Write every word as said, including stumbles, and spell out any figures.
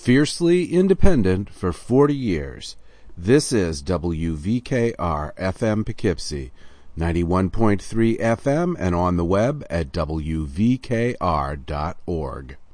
Fiercely independent for forty years. This is W V K R F M Poughkeepsie, ninety-one point three F M, and on the web at W V K R dot org.